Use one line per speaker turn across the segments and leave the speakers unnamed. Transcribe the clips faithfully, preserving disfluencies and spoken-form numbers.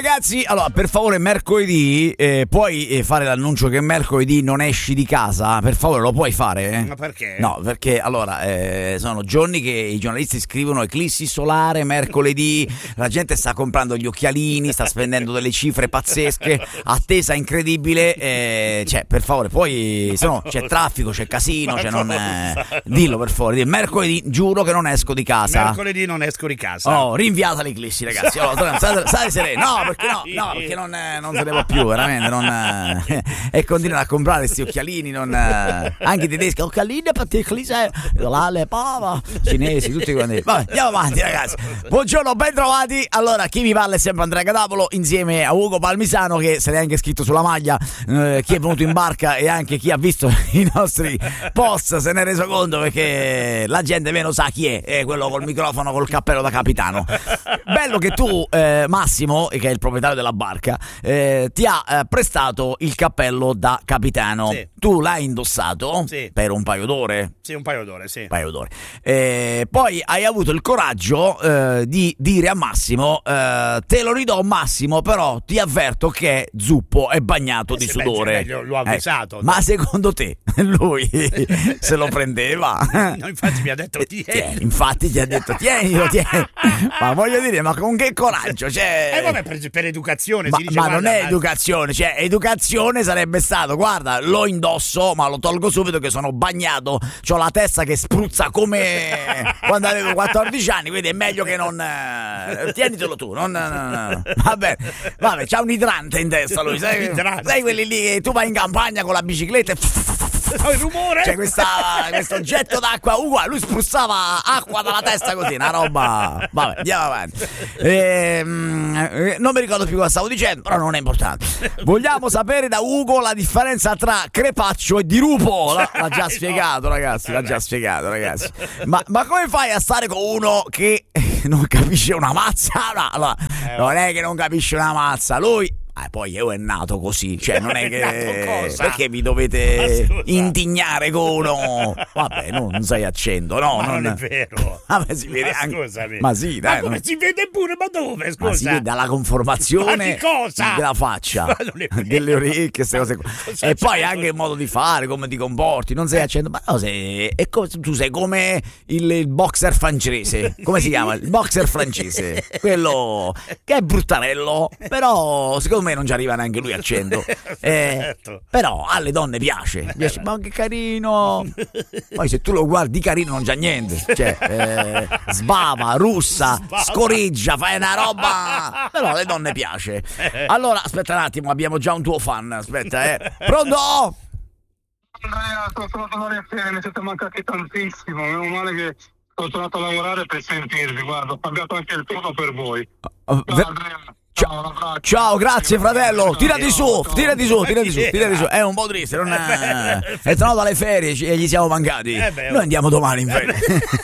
ragazzi, allora per favore mercoledì eh, puoi eh, fare l'annuncio che mercoledì non esci di casa? Per favore, lo puoi fare? Eh?
Ma perché?
No, perché allora eh, sono giorni che i giornalisti scrivono eclissi solare mercoledì, la gente sta comprando gli occhialini, sta spendendo delle cifre pazzesche, attesa incredibile, eh, cioè per favore, poi se no c'è traffico, c'è casino, cioè non eh, dillo per favore, dillo. Mercoledì giuro che non esco di casa.
Mercoledì non esco di casa.
Oh, rinviata l'eclissi, ragazzi. Allora, state, state sereni. No, perché no, no, perché non, eh, non se ne può più, veramente. Non, eh, e continuano a comprare questi occhialini, non, eh, anche i tedeschi, occhialini per te, le pava, cinesi, tutti quanti. Vabbè, andiamo avanti, ragazzi. Buongiorno, ben trovati. Allora, chi vi parla è sempre Andrea Catapolo, insieme a Ugo Palmisano, che se l'è anche scritto sulla maglia, eh, chi è venuto in barca e anche chi ha visto i nostri post se ne è reso conto, perché la gente meno sa chi è, è quello col microfono, col cappello da capitano. Bello che tu, eh, Massimo, che è il proprietario della barca, eh, ti ha eh, prestato il cappello da capitano.
Sì.
Tu l'hai indossato
sì.
per un paio d'ore.
Sì, un paio d'ore, sì.
Un paio d'ore. Eh, poi hai avuto il coraggio eh, di dire a Massimo: eh, te lo ridò, Massimo, però ti avverto che Zuppo è bagnato
eh
di
sì,
sudore.
Beh, l'ho avvisato.
Eh, ma secondo te lui se lo prendeva?
No, infatti mi ha detto tieni.
Tieni, infatti ti ha detto tienilo, tieni. Ma voglio dire, ma con che coraggio? Cioè...
Eh vabbè, per, per educazione
ma,
si dice,
ma
guarda,
non è
ma...
educazione, cioè educazione sarebbe stato: guarda, lo indosso, ma lo tolgo subito che sono bagnato, c'ho la testa che spruzza come quando avevo quattordici anni, quindi è meglio che non eh, tienitelo tu, non, no, no, no. Vabbè, vabbè, c'ha un idrante in testa lui, sai, sai quelli lì che tu vai in campagna con la bicicletta e
il rumore,
c'è questa, questo oggetto d'acqua uguale, lui spruzzava acqua dalla testa così, una roba. Vabbè, andiamo avanti. Ehm, non mi ricordo più cosa stavo dicendo, però non è importante. Vogliamo sapere da Ugo la differenza tra crepaccio e dirupo. L'ha, l'ha già spiegato, ragazzi, l'ha già spiegato, ragazzi. Ma, ma come fai a stare con uno che non capisce una mazza? No, allora, non è che non capisce una mazza, lui... Ah, poi io è nato così, cioè non è che perché vi dovete indignare con uno. Vabbè, no, non sei a cento, no,
ma
non...
non è vero.
Ah, ma si vede
ma
anche...
scusami.
Ma sì, dai,
ma come
non...
si vede pure, ma dove, scusa?
Ma si vede dalla conformazione
ma di cosa?
della faccia, delle orecchie, queste cose qua.
Cosa
e poi
c'è?
anche il modo di fare, come ti comporti, non sei a cento, ma no, sei... è come... tu sei come il, il boxer francese, come si chiama? Il boxer francese, quello che è bruttarello, però secondo me non ci arriva neanche lui a cento, eh, però alle donne piace, piace, ma che carino. Poi se tu lo guardi carino non c'ha niente, cioè eh, sbava, russa,
Sbava.
scorreggia, fai una roba, però alle donne piace. Allora aspetta un attimo, abbiamo già un tuo fan, aspetta, eh. Pronto?
Andrea, sono tornato a Fiere, mi siete mancati tantissimo, meno male che sono tornato a lavorare per sentirvi, guarda, ho cambiato anche il turno per voi. Ciao Andrea.
Ciao, ciao, grazie fratello, tirati su, tirati su, tirati su, tirati su, è un po' triste, non è, è tornato alle ferie e gli siamo mancati, noi andiamo domani in ferie.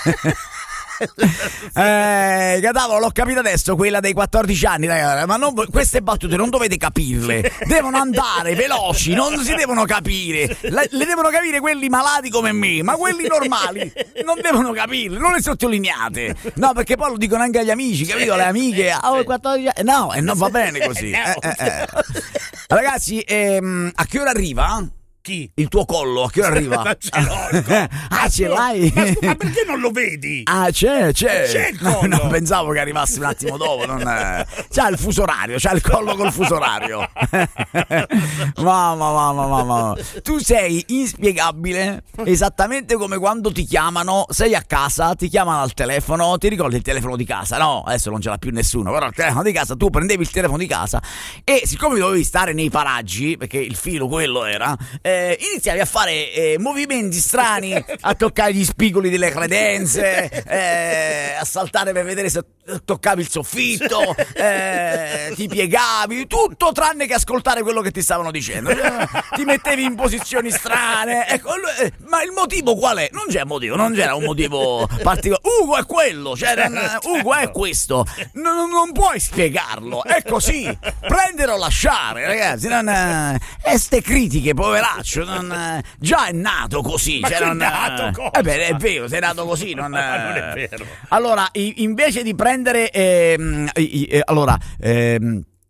Eh, Catavolo, l'ho capito adesso, quella dei quattordici anni, ragazzi, ma non, queste battute non dovete capirle, devono andare veloci, non si devono capire, le, le devono capire quelli malati come me, ma quelli normali non devono capirle, non le sottolineate, no, perché poi lo dicono anche agli amici, capito, le amiche, oh, quattordici anni, no, e non va bene così. eh, eh, eh. Ragazzi, ehm, a che ora arriva?
Chi?
Il tuo collo, a che ora arriva?
Ma ce l'ho.
Ah, ce l'hai?
Ma, ma perché non lo vedi?
Ah, c'è, c'è.
C'è il collo.
No, pensavo che arrivasse un attimo dopo. Non... C'ha il fuso orario, c'ha il collo col fuso orario. Mamma, mamma, mamma. Tu sei inspiegabile, esattamente come quando ti chiamano, sei a casa, ti chiamano al telefono, ti ricordi il telefono di casa? No, adesso non ce l'ha più nessuno, però il telefono di casa, tu prendevi il telefono di casa e siccome dovevi stare nei paraggi, perché il filo quello era... Eh, Eh, iniziavi a fare eh, movimenti strani, a toccare gli spigoli delle credenze, eh, a saltare per vedere se toccavi il soffitto, eh, ti piegavi, tutto tranne che ascoltare quello che ti stavano dicendo. Eh, ti mettevi in posizioni strane, ecco, eh, ma il motivo qual è? Non c'è motivo, non c'era un motivo particolare. Ugo è quello, cioè, non, Ugo è questo, non, non puoi spiegarlo, è così, prendere o lasciare, ragazzi, non, eh, e ste critiche, poveraccio. Non, già è nato così,
ma
cioè, non,
nato cosa?
Eh beh, è vero, sei nato così, non,
ma non è vero.
Allora, i, invece di prendere ehm, i, eh, allora ehm,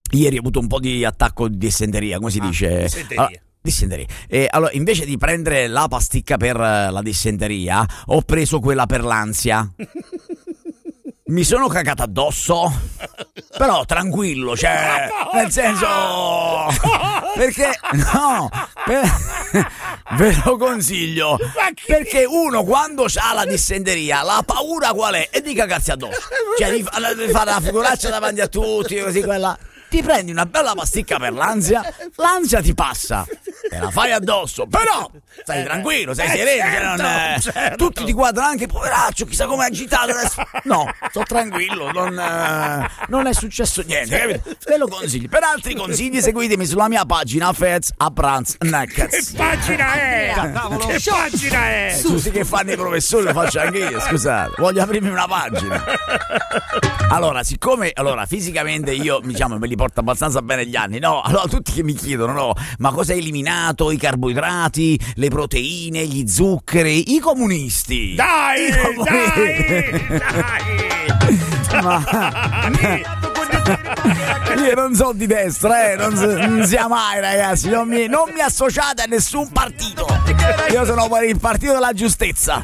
ieri ho avuto un po' di attacco di dissenteria, come si
Ah,
dice?
dissenteria.
Allora, dissenteria. E allora, invece di prendere la pasticca per eh, la dissenteria, ho preso quella per l'ansia. Mi sono cagato addosso, però tranquillo, cioè, nel senso, perché, no, per- ve lo consiglio, perché uno quando ha la dissenteria, la paura qual è? È di cagarsi addosso, cioè di, fa- di fare la figuraccia davanti a tutti, così quella, ti prendi una bella pasticca per l'ansia, l'ansia ti passa, e la fai addosso, però stai tranquillo, stai
Eh,
sereno, cioè
certo,
non è-
certo.
tutti ti guardano anche, poveraccio, chissà come è agitato adesso. No, sto tranquillo, non, eh, non è successo niente, capito? Ve lo consiglio. Per altri consigli seguitemi sulla mia pagina Feds a Pranz
Che
Nakeds.
pagina è? Che pagina è?
Scusi che fanno i professori, lo faccio anche io, scusate, voglio aprirmi una pagina. Allora, siccome allora fisicamente io diciamo me li porto abbastanza bene gli anni, no? Allora tutti che mi chiedono, no, ma cosa hai eliminato? I carboidrati, le proteine, gli zuccheri, i comunisti.
Dai,
I comunisti.
dai, dai.
Ma io non so di destra, eh, non, so- non sia mai, ragazzi. Non mi, non mi associate a nessun partito. Io sono per il partito della giustezza.